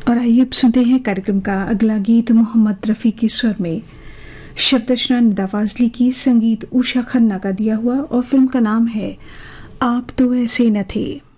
और आइए अब सुनते हैं कार्यक्रम का अगला गीत मोहम्मद रफ़ी के स्वर में। शब्द रचना निदा फाजली की, संगीत उषा खन्ना का दिया हुआ और फिल्म का नाम है आप तो ऐसे न थे।